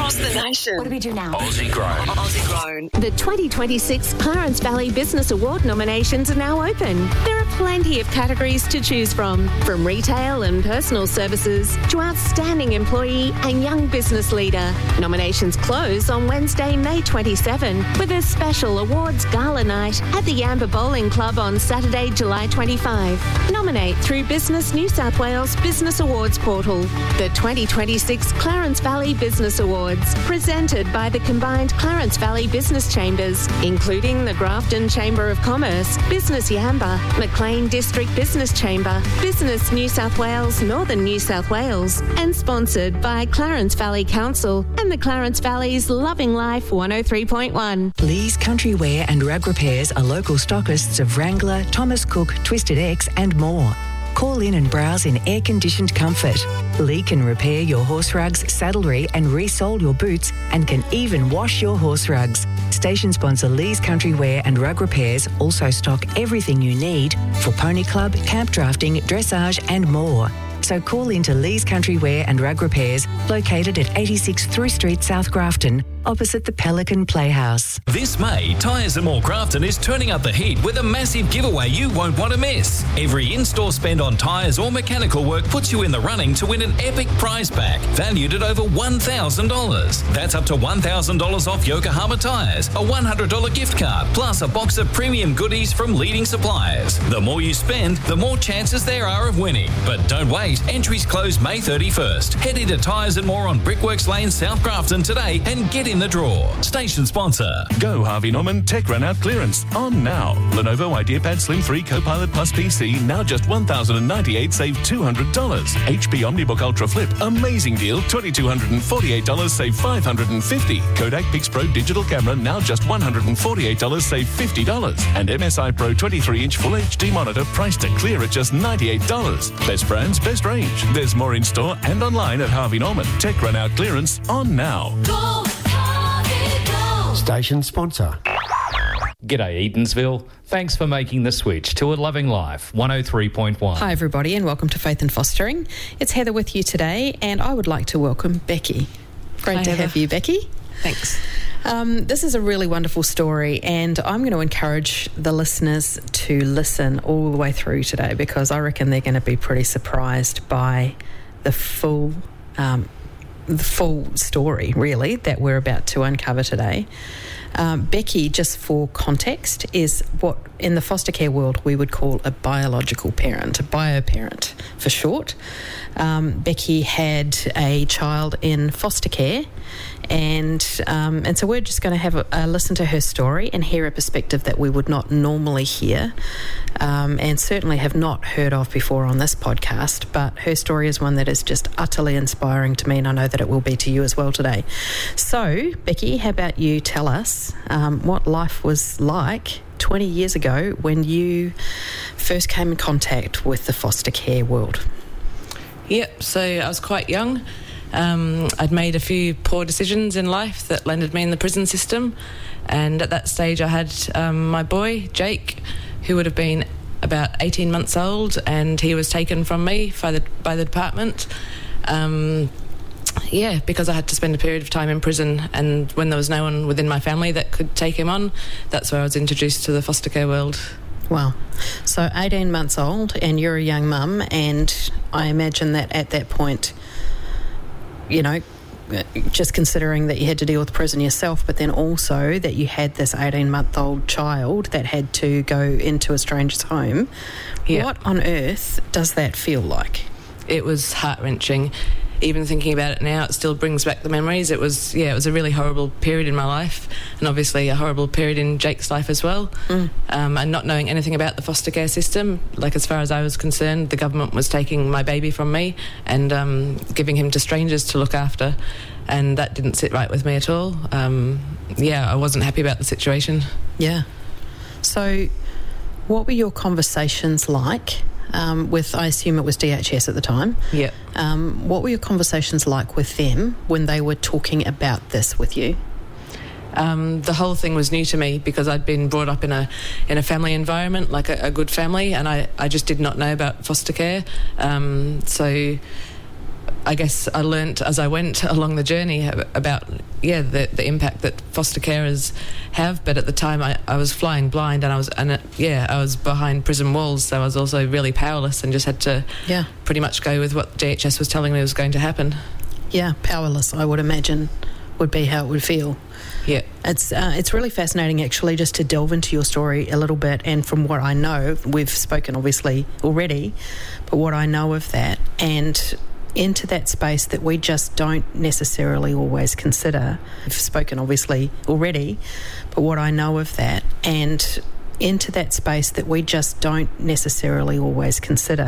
across the nation. What do we do now? Aussie Grown. The 2026 Clarence Valley Business Award nominations are now open. There are plenty of categories to choose from retail and personal services to outstanding employee and young business leader. Nominations close on Wednesday, May 27, with a special awards gala night at the Amber Bowling Club on Saturday, July 25. Nominate through Business New South Wales Business Awards portal. The 2026 Clarence Valley Business Awards, presented by the combined Clarence Valley Business Chambers, including the Grafton Chamber of Commerce, Business Yamba, Maclean District Business Chamber, Business New South Wales, Northern New South Wales, and sponsored by Clarence Valley Council and the Clarence Valley's Loving Life 103.1. Lee's Country Wear and Rug Repairs are local stockists of Wrangler, Thomas Cook, Twisted X and more. Call in and browse in air-conditioned comfort. Lee can repair your horse rugs, saddlery and resole your boots and can even wash your horse rugs. Station sponsor Lee's Country Wear and Rug Repairs also stock everything you need for pony club, camp drafting, dressage and more. So call into Lee's Country Wear and Rug Repairs, located at 86 Through Street, South Grafton, opposite the Pelican Playhouse. This May, Tyres & More Grafton is turning up the heat with a massive giveaway you won't want to miss. Every in-store spend on tyres or mechanical work puts you in the running to win an epic prize pack valued at over $1,000. That's up to $1,000 off Yokohama tyres, a $100 gift card, plus a box of premium goodies from leading suppliers. The more you spend, the more chances there are of winning. But don't wait, entries close May 31st. Head into Tyres & More on Brickworks Lane, South Grafton today and get in the draw. Station sponsor. Go Harvey Norman Tech Run Out clearance on now. Lenovo IdeaPad Slim 3 Copilot Plus PC now just $1,098, save $200. HP OmniBook Ultra Flip, amazing deal, $2,248, save $550. Kodak PixPro digital camera now just $148, save $50. And MSI Pro 23-inch Full HD monitor priced to clear at just $98. Best brands, best range. There's more in store and online at Harvey Norman. Tech Run Out clearance on now. Go, Harvey, go! Station sponsor. G'day Edensville. Thanks for making the switch to A Loving Life 103.1. Hi everybody and welcome to Faith and Fostering. It's Heather with you today and I would like to welcome Becky. Great to have you, Becky. Thanks. This is a really wonderful story and I'm going to encourage the listeners to listen all the way through today because I reckon they're going to be pretty surprised by the full story, really, that we're about to uncover today. Becky, just for context, is what in the foster care world we would call a biological parent, a bio-parent for short. Becky had a child in foster care and so we're just going to have a listen to her story and hear a perspective that we would not normally hear and certainly have not heard of before on this podcast, but her story is one that is just utterly inspiring to me and I know that it will be to you as well today. So, Becky, how about you tell us what life was like 20 years ago when you first came in contact with the foster care world? Yep, so I was quite young. I'd made a few poor decisions in life that landed me in the prison system, and at that stage I had my boy, Jake, who would have been about 18 months old, and he was taken from me by the department. Because I had to spend a period of time in prison, and when there was no one within my family that could take him on, that's where I was introduced to the foster care world. Wow. So 18 months old and you're a young mum, and I imagine that at that point, you know, just considering that you had to deal with prison yourself, but then also that you had this 18-month-old child that had to go into a stranger's home. Yeah. What on earth does that feel like? It was heart-wrenching. Even thinking about it now, it still brings back the memories. It was a really horrible period in my life, and obviously a horrible period in Jake's life as well. And not knowing anything about the foster care system, like as far as I was concerned, the government was taking my baby from me and giving him to strangers to look after, and that didn't sit right with me at all. I wasn't happy about the situation. Yeah. So what were your conversations like with, I assume it was DHS at the time? Yeah. What were your conversations like with them when they were talking about this with you? The whole thing was new to me because I'd been brought up in a family environment, like a good family, and I just did not know about foster care. So I guess I learnt as I went along the journey about the impact that foster carers have. But at the time, I was flying blind, and I was behind prison walls, so I was also really powerless and just had to pretty much go with what DHS was telling me was going to happen. Yeah, powerless, I would imagine, would be how it would feel. Yeah. It's really fascinating, actually, just to delve into your story a little bit. And from what I know, we've spoken obviously already, but what I know of that and into that space that we just don't necessarily always consider. We've spoken obviously already, but what I know of that and into that space that we just don't necessarily always consider.